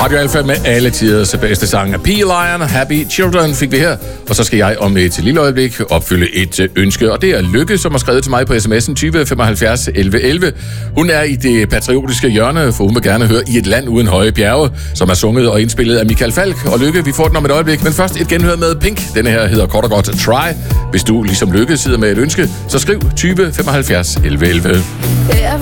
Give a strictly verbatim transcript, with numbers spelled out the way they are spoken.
Radio Alfa med alle tiders bedste sang. P-Lion, Happy Children fik vi her. Og så skal jeg om et lille øjeblik opfylde et ønske. Og det er Lykke, som har skrevet til mig på sms'en tyve femoghalvfjerds elleve elleve. Hun er i det patriotiske hjørne, for hun vil gerne høre I et land uden høje bjerge, som er sunget og indspillet af Michael Falch. Og Lykke, vi får den om et øjeblik. Men først et genhør med Pink. Denne her hedder kort og godt Try. Hvis du ligesom Lykke sidder med et ønske, så skriv tyve femoghalvfjerds elleve elleve.